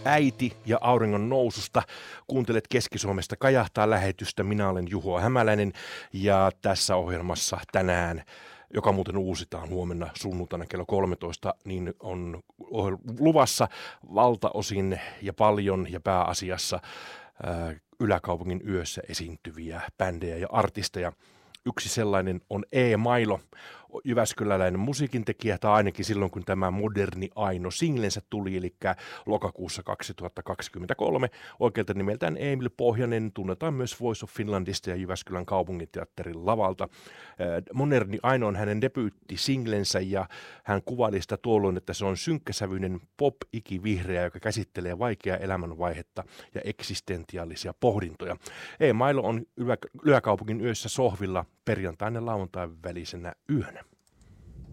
äiti ja auringon noususta. Kuuntelet Keski-Suomesta kajahtaa lähetystä. Minä olen Juho Hämäläinen ja tässä ohjelmassa tänään, joka muuten uusitaan huomenna sunnuntaina kello 13, niin on luvassa valtaosin ja paljon ja pääasiassa Yläkaupungin yössä esiintyviä bändejä ja artisteja. Yksi sellainen on E-Mailo, jyväskyläläinen musiikintekijä, tai ainakin silloin, kun tämä Moderni Aino singlensä tuli, eli lokakuussa 2023. Oikealta nimeltään Emil Pohjanen, tunnetaan myös Voice of Finlandista ja Jyväskylän kaupunginteatterin lavalta. Moderni Aino on hänen debyyttisinglensä, ja hän kuvaili sitä tuolloin, että se on synkkäsävyinen pop-ikivihreä, joka käsittelee vaikeaa elämänvaihetta ja eksistentiaalisia pohdintoja. E-Mailo on Yläkaupungin yössä sohvilla perjantain ja lauantain välisenä yönä.